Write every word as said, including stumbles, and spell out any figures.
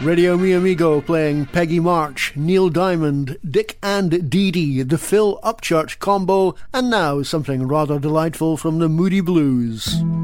Radio Mi Amigo playing Peggy March, Neil Diamond, Dick and Dee Dee, the Phil Upchurch combo, and now something rather delightful from the Moody Blues.